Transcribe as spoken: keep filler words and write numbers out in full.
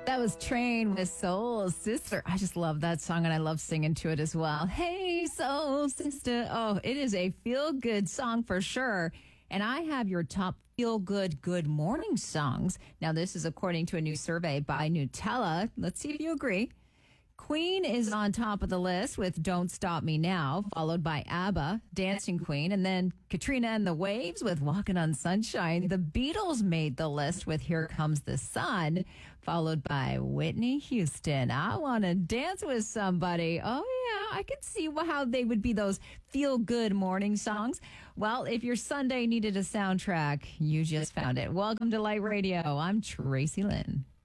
That was Train with Soul Sister. I just love that song and I love singing to it as well. Hey, Soul Sister. Oh, it is a feel-good song for sure. And I have your top feel-good good morning songs. Now, this is according to a new survey by Nutella. Let's see if you agree. Queen is on top of the list with Don't Stop Me Now, followed by ABBA, Dancing Queen, and then Katrina and the Waves with Walking on Sunshine. The Beatles made the list with Here Comes the Sun, followed by Whitney Houston. I want to dance with somebody. Oh, yeah, I could see how they would be those feel-good morning songs. Well, if your Sunday needed a soundtrack, you just found it. Welcome to Light Radio. I'm Tracy Lynn.